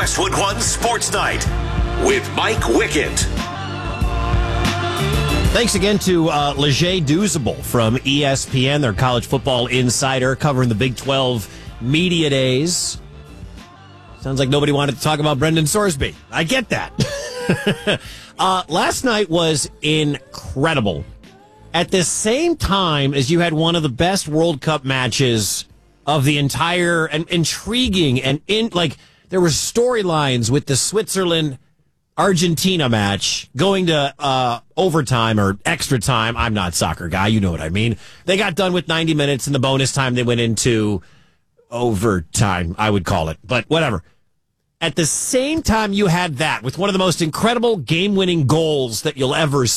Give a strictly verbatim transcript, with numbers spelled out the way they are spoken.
Westwood One Sports Night with Mike Wickett. Thanks again to uh, Leger Douzable from E S P N, their college football insider, covering the Big twelve Media Days. Sounds like nobody wanted to talk about Brendan Sorsby. I get that. uh, last night was incredible. At the same time as you had one of the best World Cup matches of the entire, and intriguing, and in like there were storylines with the Switzerland Argentina match going to uh, overtime or extra time. I'm not a soccer guy. You know what I mean. They got done with ninety minutes, and the bonus time they went into overtime, I would call it. But whatever. At the same time you had that with one of the most incredible game-winning goals that you'll ever